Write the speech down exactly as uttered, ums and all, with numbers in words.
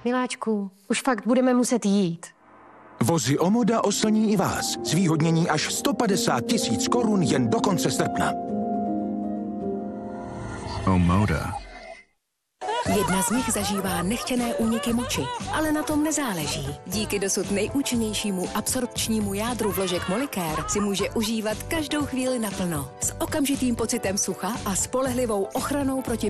Miláčku, už fakt budeme muset jít. Vozy Omoda oslní i vás. Zvýhodnění až sto padesát tisíc korun jen do konce srpna. Omoda. Jedna z nich zažívá nechtěné úniky moči, ale na tom nezáleží. Díky dosud nejúčinnějšímu absorpčnímu jádru vložek Molicare si může užívat každou chvíli naplno. S okamžitým pocitem sucha a spolehlivou ochranou proti